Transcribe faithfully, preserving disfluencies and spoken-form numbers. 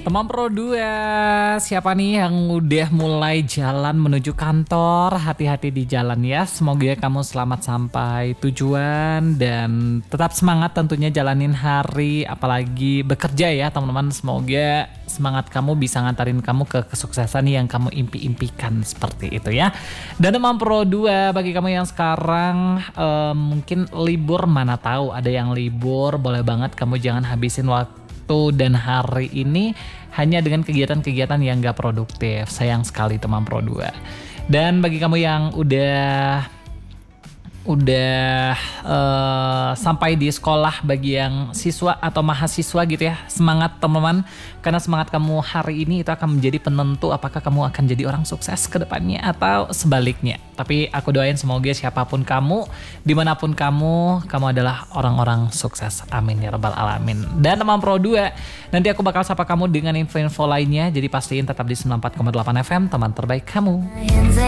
Teman Pro dua, siapa nih yang udah mulai jalan menuju kantor? Hati-hati di jalan ya. Semoga kamu selamat sampai tujuan dan tetap semangat tentunya jalanin hari, apalagi bekerja ya teman-teman. Semoga semangat kamu bisa ngantarin kamu ke kesuksesan yang kamu impi-impikan seperti itu ya. Dan teman Pro dua, bagi kamu yang sekarang eh, mungkin libur, mana tahu ada yang libur, boleh banget kamu jangan habisin waktu dan hari ini hanya dengan kegiatan-kegiatan yang gak produktif. Sayang sekali teman Pro dua. Dan bagi kamu yang udah udah uh, sampai di sekolah, bagi yang siswa atau mahasiswa gitu ya, semangat teman-teman, karena semangat kamu hari ini itu akan menjadi penentu apakah kamu akan jadi orang sukses ke depannya atau sebaliknya. Tapi aku doain semoga siapapun kamu, dimanapun kamu, kamu adalah orang-orang sukses. Amin ya rabbal alamin. Dan teman Pro dua, nanti aku bakal sapa kamu dengan info-info lainnya, jadi pastiin tetap di sembilan puluh empat koma delapan F M, teman terbaik kamu.